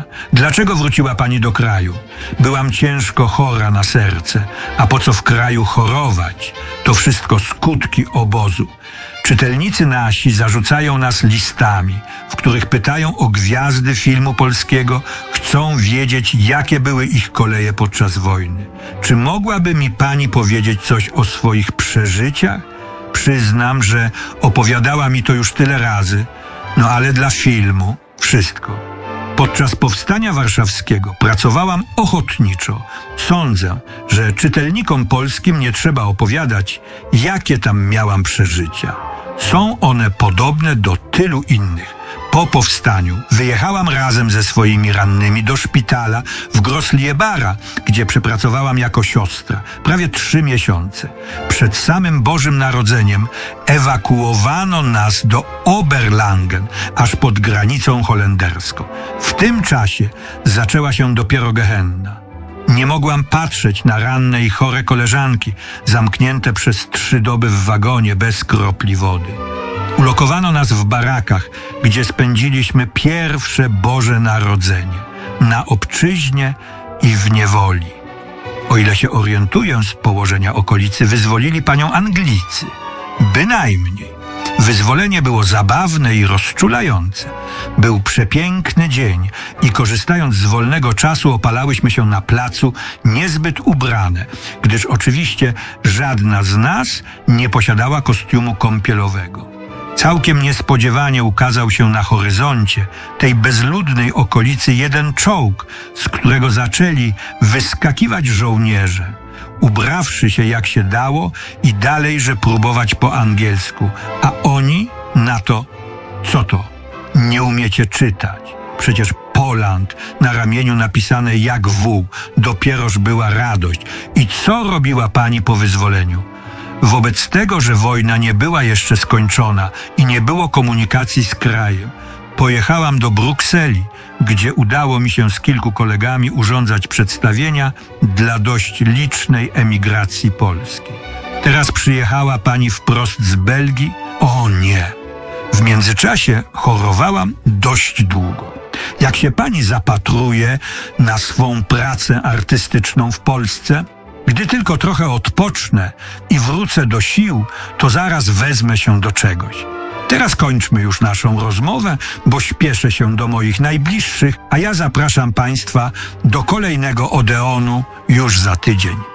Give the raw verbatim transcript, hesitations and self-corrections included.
Dlaczego wróciła pani do kraju? Byłam ciężko chora na serce. A po co w kraju chorować? To wszystko skutki obozu. Czytelnicy nasi zarzucają nas listami, w których pytają o gwiazdy filmu polskiego, chcą wiedzieć, jakie były ich koleje podczas wojny. Czy mogłaby mi pani powiedzieć coś o swoich przeżyciach? Przyznam, że opowiadała mi to już tyle razy, no ale dla filmu wszystko. Podczas Powstania Warszawskiego pracowałam ochotniczo. Sądzę, że czytelnikom polskim nie trzeba opowiadać, jakie tam miałam przeżycia. Są one podobne do tylu innych. Po powstaniu wyjechałam razem ze swoimi rannymi do szpitala w Grossliebara, gdzie przepracowałam jako siostra prawie trzy miesiące. Przed samym Bożym Narodzeniem ewakuowano nas do Oberlangen, aż pod granicą holenderską. W tym czasie zaczęła się dopiero Gehenna. Nie mogłam patrzeć na ranne i chore koleżanki, zamknięte przez trzy doby w wagonie bez kropli wody. Ulokowano nas w barakach, gdzie spędziliśmy pierwsze Boże Narodzenie, na obczyźnie i w niewoli. O ile się orientuję z położenia okolicy, wyzwolili panią Anglicy. Bynajmniej. Wyzwolenie było zabawne i rozczulające. Był przepiękny dzień i korzystając z wolnego czasu opalałyśmy się na placu niezbyt ubrane, gdyż oczywiście żadna z nas nie posiadała kostiumu kąpielowego. Całkiem niespodziewanie ukazał się na horyzoncie tej bezludnej okolicy jeden czołg, z którego zaczęli wyskakiwać żołnierze, ubrawszy się jak się dało i dalejże próbować po angielsku, a oni na to, co to? Nie umiecie czytać. Przecież Poland na ramieniu napisane jak wół, dopieroż była radość. I co robiła pani po wyzwoleniu? Wobec tego, że wojna nie była jeszcze skończona i nie było komunikacji z krajem, pojechałam do Brukseli, gdzie udało mi się z kilku kolegami urządzać przedstawienia dla dość licznej emigracji polskiej. Teraz przyjechała pani wprost z Belgii? O nie! W międzyczasie chorowałam dość długo. Jak się pani zapatruje na swą pracę artystyczną w Polsce, gdy tylko trochę odpocznę i wrócę do sił, to zaraz wezmę się do czegoś. Teraz kończmy już naszą rozmowę, bo śpieszę się do moich najbliższych, a ja zapraszam państwa do kolejnego Odeonu już za tydzień.